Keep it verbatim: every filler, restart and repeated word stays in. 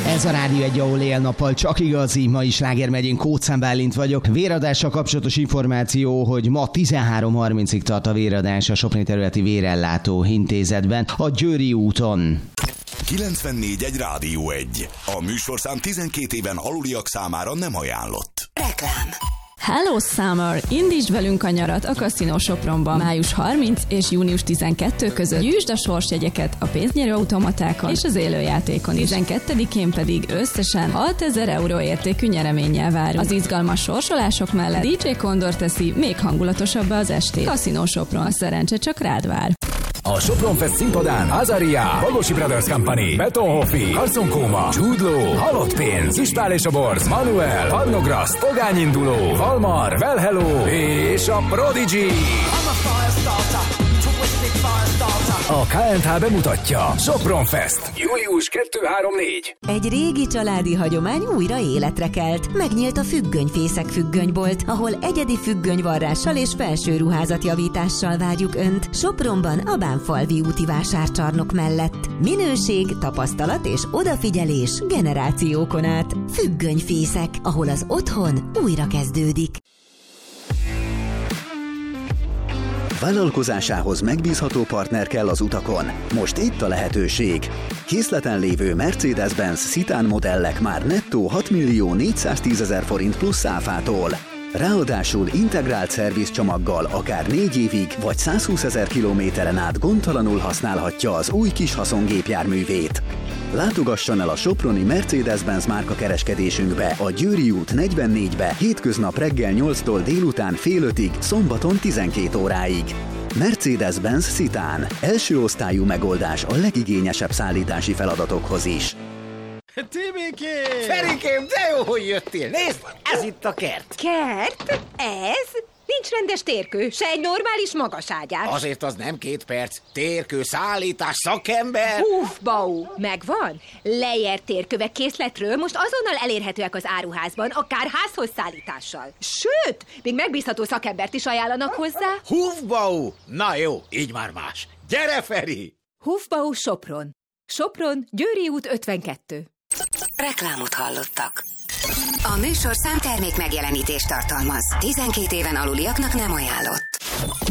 Ez a Rádió egy, ahol éjjel-nappal csak igazi, ma is Sláger megyén Kóczán Bálint vagyok. Véradással kapcsolatos információ, hogy ma tizenhárom harmincig tart a véradás a Sopron területi vérellátó intézetben, a Győri úton. kilencvennégy egy Rádió egy. A műsorszám tizenkét éven aluliak számára nem ajánlott. Reklám. Hello Summer! Indítsd velünk a nyarat a Casino Sopronban. május harmincadika és június tizenkettedike között gyűjtsd a sorsjegyeket a pénznyerő automatákon és az élőjátékon is. tizenkettedikén pedig összesen hatezer euró értékű nyereménnyel várunk. Az izgalmas sorsolások mellett dé dzsé Kondor teszi még hangulatosabbá az estét. Casino Sopron, a szerencse csak rád vár. A Sopron Fest színpadán Azaria, Bagosi Brothers Company, Betonhoffi, Carson Koma, Jude Law, Halott Pénz, Ispál és a Borz, Manuel, Parnograst, Pogányinduló, Valmar, Well Hello és a Prodigy. A ká en há bemutatja Sopron Fest. július kettő-három-négy. Egy régi családi hagyomány újra életre kelt. Megnyílt a Függönyfészek függönybolt, ahol egyedi függönyvarrással és felső ruházatjavítással várjuk Önt. Sopronban a Bánfalvi úti vásárcsarnok mellett. Minőség, tapasztalat és odafigyelés generációkon át. Függönyfészek, ahol az otthon újra kezdődik. Vállalkozásához megbízható partner kell az utakon. Most itt a lehetőség. Készleten lévő Mercedes-Benz Citan modellek már nettó hatmillió négyszáztízezer forint plusz áfától. Ráadásul integrált szervizcsomaggal akár négy évig vagy százhúszezer kilométeren át gondtalanul használhatja az új kis haszongépjárművét. Látogasson el a soproni Mercedes-Benz márka kereskedésünkbe a Győri út negyvennégybe hétköznap reggel nyolctól délután fél ötig, szombaton tizenkét óráig. Mercedes-Benz Citan. Első osztályú megoldás a legigényesebb szállítási feladatokhoz is. Tibikém! Ferikém, de jó, hogy jöttél! Nézd, ez itt a kert! Kert? Ez? Nincs rendes térkő, se egy normális magaságyás. Azért az nem két perc. Térkő, szállítás, szakember... Húf, bau, megvan. Lejjert térkövek készletről most azonnal elérhetőek az áruházban, akár házhoz szállítással. Sőt, még megbízható szakembert is ajánlanak hozzá. Húfbau! Na jó, így már más. Gyere, Feri! Húfbau Sopron. Sopron, Győri út ötvenkettő. Reklámot hallottak. A műsorszám termék megjelenítést tartalmaz. tizenkét éven aluliaknak nem ajánlott.